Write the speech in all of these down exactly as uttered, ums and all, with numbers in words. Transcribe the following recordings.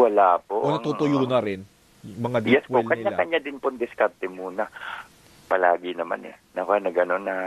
Wala po. O natutuyo na rin? Yung mga deep Yes po, well nila. kanya-kanya din po diskarte muna. Palagi naman eh. Naku, na gano'n na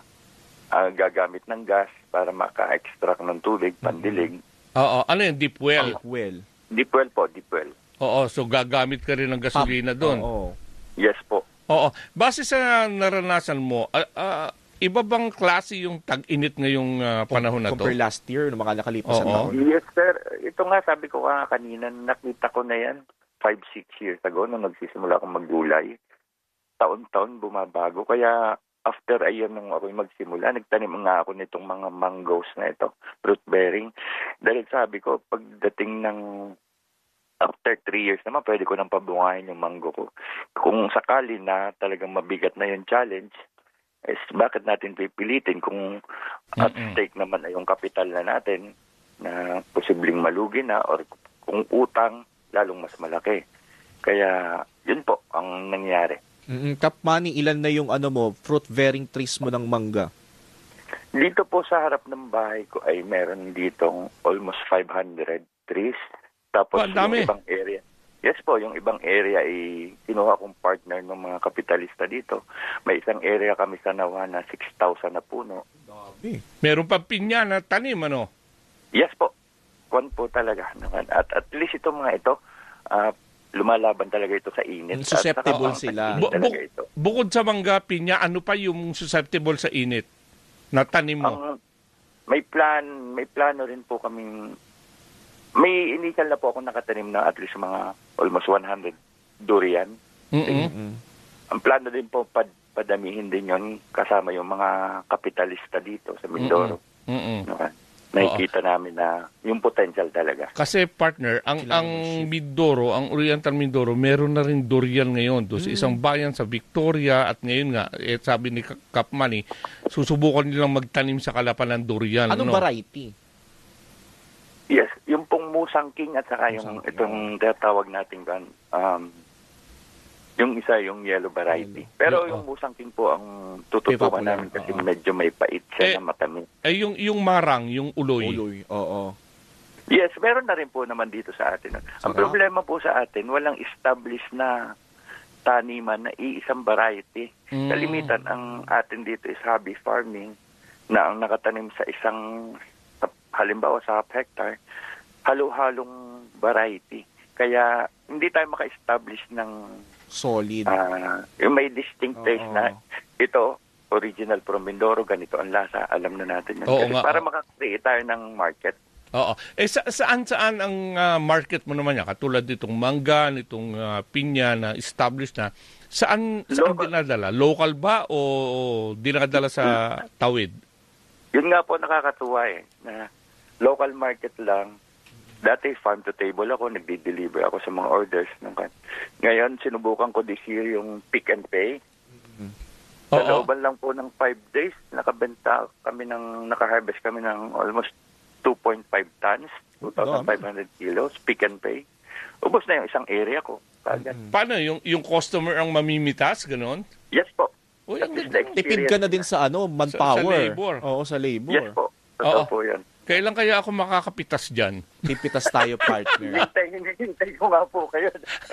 ah, gagamit ng gas para maka-extract ng tubig, pandilig. Oo, ano yung deep well? Deep well. Deep well po, deep well. Oo, so gagamit ka rin ng gasolina doon. Oo. Yes po. Oo. Base sa naranasan mo, ah, ah, iba bang klase yung tag-init ngayong ah, panahon na to? Compare last year, no, mga nakalipas na Oo. taon. Yes, sir. Ito nga, sabi ko nga kanina, nakita ko na yan five, six years ago nung nagsisimula akong maggulay. Taon-taon bumabago. Kaya after a year nung ako magsimula, nagtanim nga ako nitong mga mangoes na ito, fruit bearing. Dahil sabi ko, pagdating ng after three years naman, pwede ko nang pabungahin yung mango ko. Kung sakali na talagang mabigat na yung challenge, is bakit natin pipilitin kung at stake naman ay yung kapital na natin na posibleng malugi na or kung utang, lalong mas malaki. Kaya yun po ang nangyari. Mm-mm. Kap Manny, ilan na yung ano mo, fruit-bearing trees mo ng mangga? Dito po sa harap ng bahay ko ay meron ditong almost five hundred trees. Tapos Ah, dami. yung ibang area. Yes po, yung ibang area ay kinuha kong partner ng mga kapitalista dito. May isang area kami sa Nawa na six thousand na puno. Dami. Meron pa pinya na tanim, ano? Yes po. Kwan po talaga. At at least ito mga ito, ah, lumalaban talaga ito sa init. Susceptible At saka, sila. init Bu- talaga bu- ito. bukod sa mangga, pinya, ano pa yung susceptible sa init na tanim mo? Ang, may plan, may plano rin po kaming, may initial na po ako nakatanim na at least mga almost one hundred durian. Mm-mm. Mm-mm. Ang plano din po, pad, padamihin din yon kasama yung mga kapitalista dito sa Mindoro. Mm-mm. No? Nakikita namin na yung potential talaga. Kasi partner, ang Kailangan ang mag-shift. Mindoro, ang Oriental Mindoro, meron na rin durian ngayon doon sa isang bayan sa Victoria at ngayon nga, eh, sabi ni Kap Manny, susubukan nilang magtanim sa Kalapan ng durian. Anong ano? variety? Yes, yung pong Musang King at saka yung Musang King, itong tinatawag nating kan, um, yung isa yung yellow variety. Pero Yung- yung Musang King po ang tututukan Popular, namin kasi oo. medyo may pait Eh, siya na matamis. Eh, yung, yung marang, yung uloy. Uloy. Oo. Yes, meron na rin po naman dito sa atin. Ang Sarap. problema po sa atin, walang established na taniman na iisang variety. Mm. Kalimitan, ang atin dito is hobby farming na ang nakatanim sa isang, sa- halimbawa sa half hectare, halo-halong variety. Kaya hindi tayo maka-establish ng Solid. ah, yung may distinct taste Oo. na ito, original from Mindoro, ganito ang lasa, alam na natin yun. Oo Kasi nga, para oo. maka-create tayo ng market. Oo. Eh, sa, saan-saan ang ah, market mo naman yan? Katulad nitong mangga, nitong ah, pinya na established na. Saan, saan Local. dinadala? Local ba o dinadala sa tawid? Yun nga po nakakatuwa eh, na local market lang. Dati farm to table ako, nagdi-deliver ako sa mga orders. Nung kan- Ngayon, sinubukan ko this year yung pick and pay. Sa Oo. looban lang po ng five days, nakabenta kami ng, nakaharvest kami ng almost two point five tons, two thousand five hundred kilos, pick and pay. Ubos na yung isang area ko. Kagad. Paano? Yung, yung customer ang mamimitas? Ganon? Yes po. Uy, ang That is ganda. the Tipid ka na din sa ano, manpower. labor. Oo, sa labor. Yes po. Totoo Oo. po yan. Kailan kaya ako makakapitas dyan? Pipitas tayo, partner. Hintay, hintay ko nga po kayo.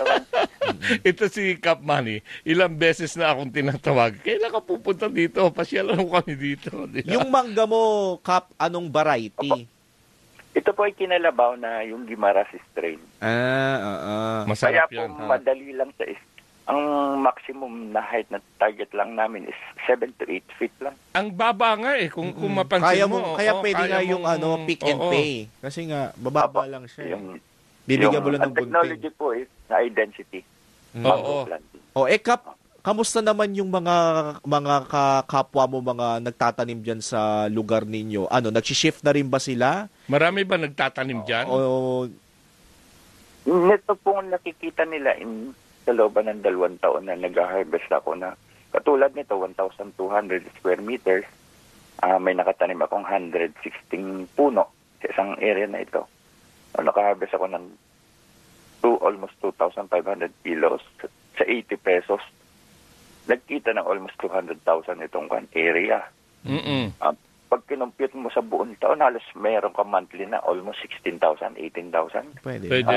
Ito si Kap Manny. Ilang beses na akong tinatawag. Kailan ka pupunta dito? Pasyalan mo kami dito. Di ba? Yung mangga mo, Kap, anong variety? Ito po ay kinalabaw na yung Guimaras strain. Ah, oo. Kaya Masarap po yan. ha? madali lang sa is ang maximum na height na target lang namin is seven to eight feet lang. Ang baba nga eh, kung, kung mapansin Kaya mo. mo, kaya oo, pwede nga yung mong- ano, pick and oo. pay. Kasi nga, bababa lang siya. eh. Yung, Bibigyan yung, mo lang ang ng technology gunting. po is na identity. Mm. Oo. Planting. O, eh, Kap, kamusta naman yung mga mga ka- kapwa mo, mga nagtatanim dyan sa lugar ninyo? Ano, nagsishift na rin ba sila? Marami ba nagtatanim dyan? O, Nito pong nakikita nila in sa looban ng dalawang taon na nag-harvest ako na katulad nito, one thousand two hundred square meters, ah, may nakatanim akong one hundred sixteen puno sa isang area na ito. O, naka-harvest ako ng two, almost two thousand five hundred kilos sa eighty pesos. Nagkita ng almost two hundred thousand itong kan area. Mm-mm. Ah, pag kinumpute mo sa buong taon, halos mayroon ka monthly na almost sixteen thousand, eighteen thousand. pwede. Pwede.